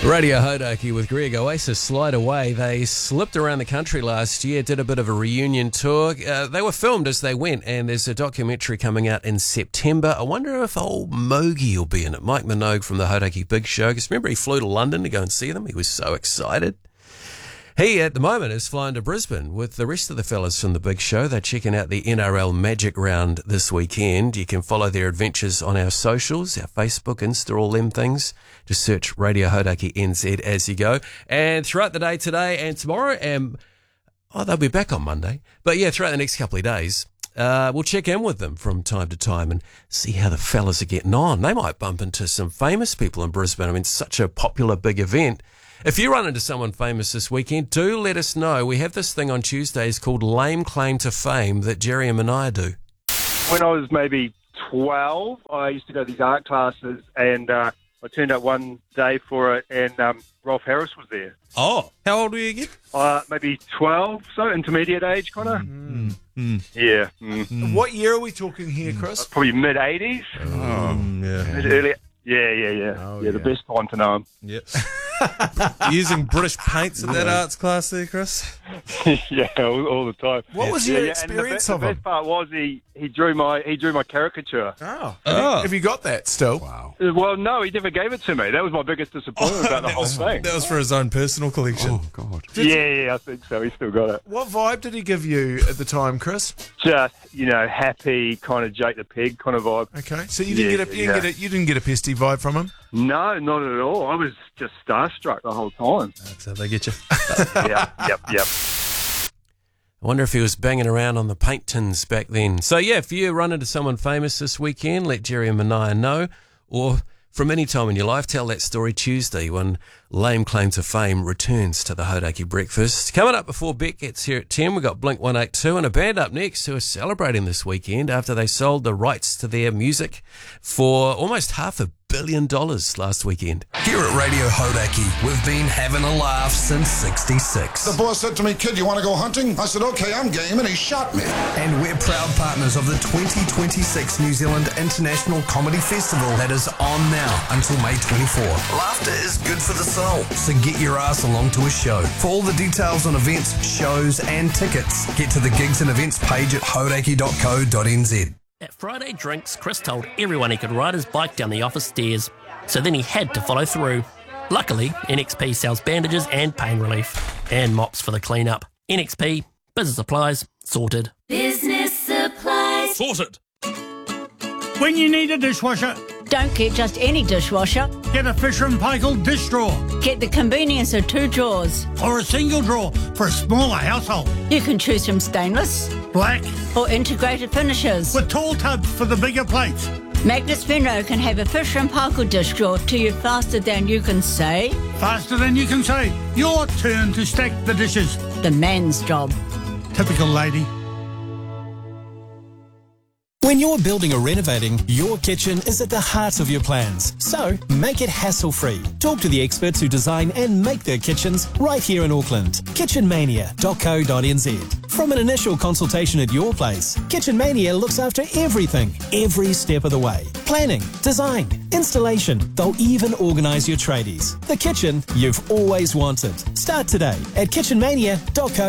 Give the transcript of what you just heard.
Radio Hodaki with Greg. Oasis Slide Away. They slipped around the country last year, did a bit of a reunion tour. They were filmed as they went, and there's a documentary coming out in September. I wonder if old Mogi will be in it. Mike Minogue from the Hodaki Big Show. Because remember, he flew to London to go and see them. He was so excited. He, at the moment, is flying to Brisbane with the rest of the fellas from the Big Show. They're checking out the NRL Magic Round this weekend. You can follow their adventures on our socials, our Facebook, Insta, all them things. Just search Radio Hodaki NZ as you go. And throughout the day today and tomorrow, they'll be back on Monday. But yeah, throughout the next couple of days, we'll check in with them from time to time and see how the fellas are getting on. They might bump into some famous people in Brisbane. I mean, it's such a popular big event. If you run into someone famous this weekend, do let us know. We have this thing on Tuesdays called Lame Claim to Fame that Jerry and Mania do. When I was maybe 12, I used to go to these art classes, and I turned up one day for it, and Rolf Harris was there. Oh, how old were you again? Maybe 12, so intermediate age, kind of. Yeah. What year are we talking here, Chris? Probably mid-80s. Early. Yeah. The best time to know him. Yep. Using British paints in that arts class there, Chris? Yeah, all the time. What was your experience of him? him? The best part was he drew my caricature. Oh. Have you got that still? Wow. Well, no, he never gave it to me. That was my biggest disappointment about the whole thing. That was for his own personal collection. Oh, God. Yeah, I think so. He still got it. What vibe did he give you at the time, Chris? Just, happy, kind of Jake the Pig kind of vibe. Okay, so you didn't get a pesty vibe from him? No, not at all. I was just starstruck the whole time. That's how they get you. Yep. I wonder if he was banging around on the paint tins back then. So yeah, if you run into someone famous this weekend, let Jerry and Mania know. Or from any time in your life, tell that story Tuesday when Lame Claim to Fame returns to the Hodaki Breakfast. Coming up before Beck gets here at 10, we've got Blink 182 and a band up next who are celebrating this weekend after they sold the rights to their music for almost $500 million last weekend. Here at Radio Hodaki, we've been having a laugh since '66. The boss said to me, "Kid, you want to go hunting?" I said, "Okay, I'm game," and he shot me. And we're proud partners of the 2026 New Zealand International Comedy Festival that is on now until May 24. Laughter is good for the soul, so get your ass along to a show. For all the details on events, shows and tickets, get to the gigs and events page at hodaki.co.nz. At Friday Drinks, Chris told everyone he could ride his bike down the office stairs, so then he had to follow through. Luckily, NXP sells bandages and pain relief, and mops for the clean-up. NXP, business supplies, sorted. Business supplies. Sorted. When you need a dishwasher, Don't get just any dishwasher. get a Fisher & Paykel dish drawer Get the convenience of 2 drawers. or a single drawer for a smaller household. You can choose from stainless Black or integrated finishes. with tall tubs for the bigger plates. Magnus Venro can have a Fisher & Paykel dish drawer to you faster than you can say. Faster than you can say, your turn to stack the dishes. The man's job. Typical lady. When you're building or renovating, your kitchen is at the heart of your plans. So, make it hassle-free. Talk to the experts who design and make their kitchens right here in Auckland. kitchenmania.co.nz. From an initial consultation at your place, Kitchen Mania looks after everything, every step of the way. Planning, design, installation, they'll even organise your tradies. The kitchen you've always wanted. Start today at kitchenmania.co.nz.